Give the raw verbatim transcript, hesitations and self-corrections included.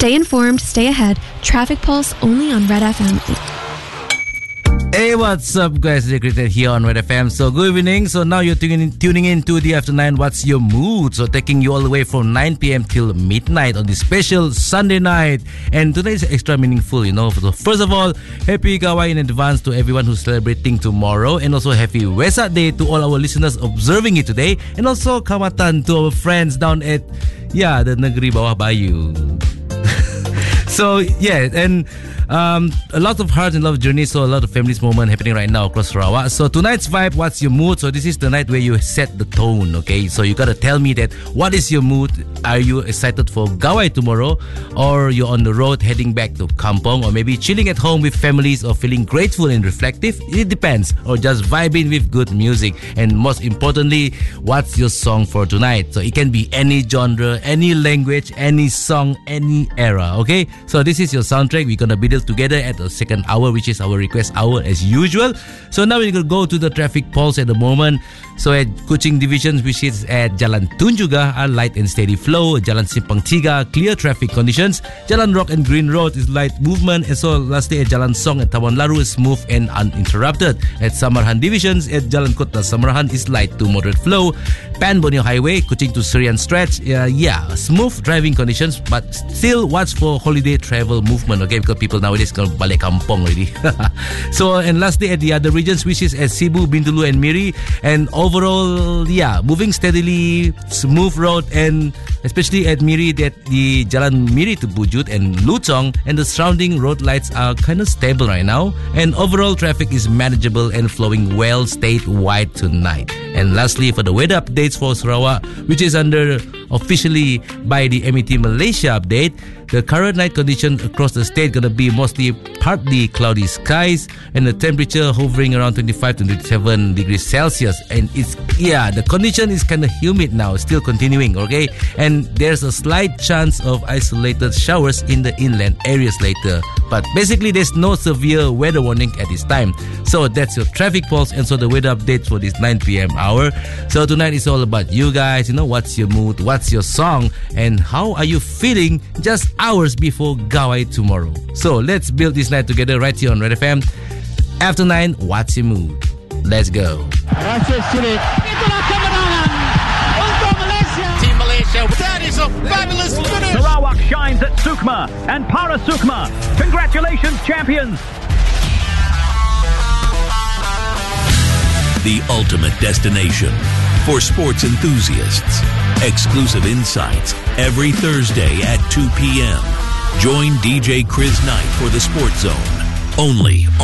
Stay informed, stay ahead. Traffic Pulse only on Red F M. Hey, what's up, guys? Secretary here on Red F M. So, good evening. So, now you're tuning in, tuning in to the After nine What's Your Mood? So, taking you all the way from nine p.m. till midnight on this special Sunday night. And today is extra meaningful, you know. So, first of all, happy Gawai in advance to everyone who's celebrating tomorrow. And also, happy Wesak Day to all our listeners observing it today. And also, Kamatan to our friends down at, yeah, the Negeri Bawah Bayu. So, yeah, and um, a lot of heart and love journey, so a lot of families moment happening right now across Sarawak. So tonight's vibe, what's your mood? So this is the night where you set the tone, okay? So you gotta tell me that what is your mood? Are you excited for Gawai tomorrow? Or you're on the road heading back to Kampong? Or maybe chilling at home with families or feeling grateful and reflective? It depends. Or just vibing with good music. And most importantly, what's your song for tonight? So it can be any genre, any language, any song, any era, okay? So this is your soundtrack. We're gonna build together at the second hour, which is our request hour as usual. So now we're gonna go to the traffic pulse at the moment. So at Kuching Division, which is at Jalan Tun juga, are light and steady flow. Jalan Simpang Tiga, clear traffic conditions. Jalan Rock and Green Road is light movement. And so lastly at Jalan Song at Taman Laru is smooth and uninterrupted. At Samarahan Divisions at Jalan Kota Samarahan is light to moderate flow. Pan Borneo Highway, Kuching to Serian stretch, uh, yeah, smooth driving conditions, but still watch for holiday travel movement, okay, because people nowadays gonna balik kampong already. So, and lastly at the other regions, which is at Cebu, Bintulu and Miri, and overall, yeah, moving steadily, smooth road, and especially at Miri, that the Jalan Miri to Bujut and Lutong and the surrounding road lights are kind of stable right now, and overall traffic is manageable and flowing well statewide tonight. And lastly, for the weather updates for Sarawak, which is under officially by the M E T Malaysia update, the current night conditions across the state gonna be mostly partly cloudy skies and the temperature hovering around twenty-five to twenty-seven degrees Celsius. And it's, yeah, the condition is kind of humid now, still continuing, okay? And there's a slight chance of isolated showers in the inland areas later. But basically, there's no severe weather warning at this time. So that's your traffic pulse and so the weather updates for this nine p.m. hour. So tonight is all about you guys. You know, what's your mood? What's your song? And how are you feeling just hours before Gawai tomorrow? So let's build this night together right here on Red F M. After nine, what's your mood? Let's go. Rashid Sulit. Itulah kemenangan untuk Malaysia. Team Malaysia. That is a fabulous finish. Sarawak shines at Sukma and Para Sukma. Congratulations, champions. The ultimate destination for sports enthusiasts. Exclusive insights every Thursday at two p.m. Join D J Chris Knight for the Sports Zone. Only